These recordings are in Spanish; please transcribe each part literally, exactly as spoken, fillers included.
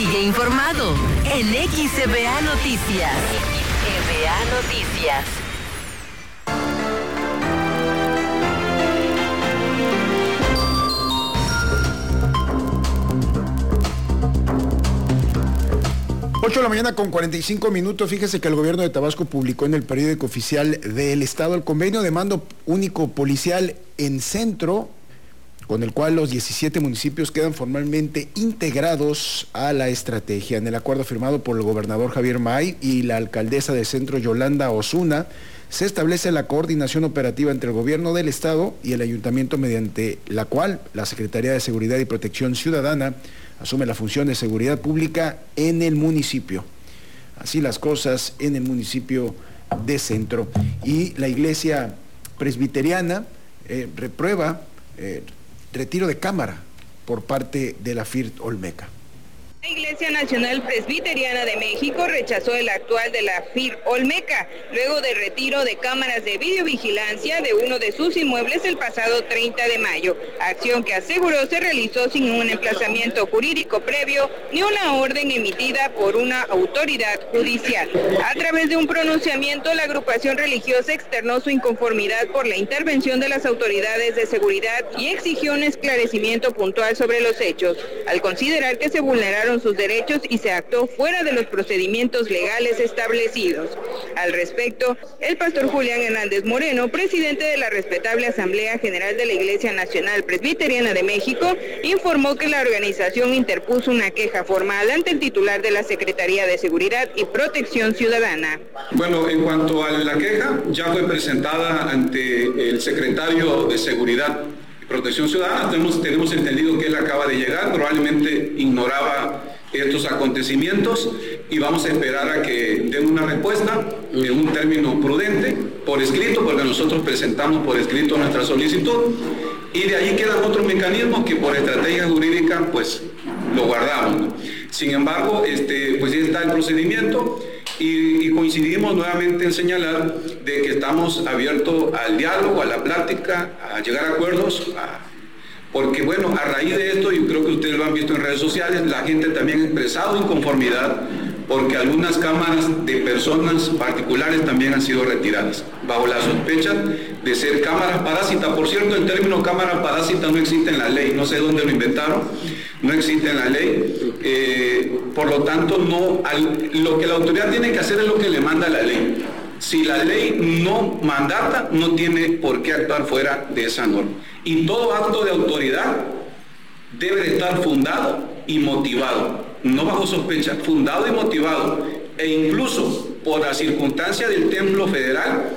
Sigue informado en X E B A Noticias. X E B A Noticias. ocho de la mañana con cuarenta y cinco minutos. Fíjese que el gobierno de Tabasco publicó en el periódico oficial del Estado el convenio de mando único policial en centro, con el cual los diecisiete municipios quedan formalmente integrados a la estrategia. En el acuerdo firmado por el gobernador Javier May y la alcaldesa de Centro, Yolanda Osuna, se establece la coordinación operativa entre el gobierno del Estado y el ayuntamiento, mediante la cual la Secretaría de Seguridad y Protección Ciudadana asume la función de seguridad pública en el municipio. Así las cosas en el municipio de Centro. Y la iglesia presbiteriana eh, reprueba eh, retiro de cámara por parte de la F I R Olmeca. La Iglesia Nacional Presbiteriana de México rechazó el actual de la F I R Olmeca, luego del retiro de cámaras de videovigilancia de uno de sus inmuebles el pasado treinta de mayo, acción que aseguró se realizó sin un emplazamiento jurídico previo ni una orden emitida por una autoridad judicial. A través de un pronunciamiento, la agrupación religiosa externó su inconformidad por la intervención de las autoridades de seguridad y exigió un esclarecimiento puntual sobre los hechos, al considerar que se vulneraron sus derechos y se actuó fuera de los procedimientos legales establecidos. Al respecto, el pastor Julián Hernández Moreno, presidente de la respetable Asamblea General de la Iglesia Nacional Presbiteriana de México, informó que la organización interpuso una queja formal ante el titular de la Secretaría de Seguridad y Protección Ciudadana. Bueno, en cuanto a la queja, ya fue presentada ante el secretario de Seguridad Protección Ciudadana. Tenemos, tenemos entendido que él acaba de llegar, probablemente ignoraba estos acontecimientos y vamos a esperar a que den una respuesta en un término prudente, por escrito, porque nosotros presentamos por escrito nuestra solicitud y de ahí quedan otros mecanismos que por estrategia jurídica pues lo guardamos, ¿no? Sin embargo, este, pues ya está el procedimiento. Y, y coincidimos nuevamente en señalar de que estamos abiertos al diálogo, a la plática, a llegar a acuerdos, a, porque bueno, a raíz de esto, y creo que ustedes lo han visto en redes sociales, la gente también ha expresado inconformidad porque algunas cámaras de personas particulares también han sido retiradas, bajo la sospecha de ser cámaras parásitas. Por cierto, el término cámara parásita no existe en la ley, no sé dónde lo inventaron, no existe en la ley, eh, por lo tanto, no, al, lo que la autoridad tiene que hacer es lo que le manda la ley. Si la ley no mandata, no tiene por qué actuar fuera de esa norma. Y todo acto de autoridad debe de estar fundado y motivado, no bajo sospecha, fundado y motivado, e incluso por la circunstancia del templo federal,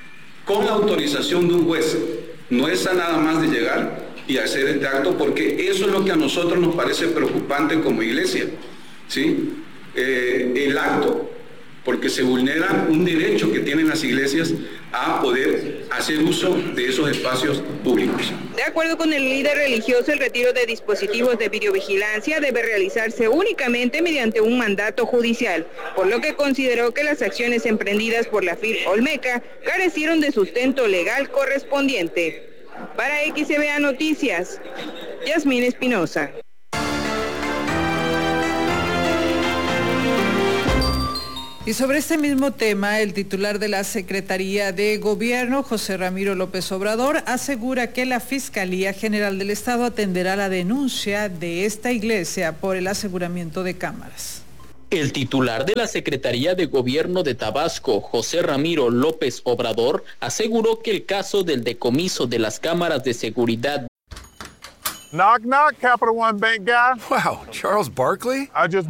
con la autorización de un juez. No es a nada más de llegar y hacer este acto, porque eso es lo que a nosotros nos parece preocupante como iglesia, ¿sí? Eh, el acto, porque se vulnera un derecho que tienen las iglesias a poder hacer uso de esos espacios públicos. De acuerdo con el líder religioso, el retiro de dispositivos de videovigilancia debe realizarse únicamente mediante un mandato judicial, por lo que consideró que las acciones emprendidas por la F I R Olmeca carecieron de sustento legal correspondiente. Para X E B A Noticias, Yasmín Espinosa. Y sobre este mismo tema, el titular de la Secretaría de Gobierno, José Ramiro López Obrador, asegura que la Fiscalía General del Estado atenderá la denuncia de esta iglesia por el aseguramiento de cámaras. El titular de la Secretaría de Gobierno de Tabasco, José Ramiro López Obrador, aseguró que el caso del decomiso de las cámaras de seguridad. Knock, knock, Capital One Bank guy. Wow, Charles Barkley? I just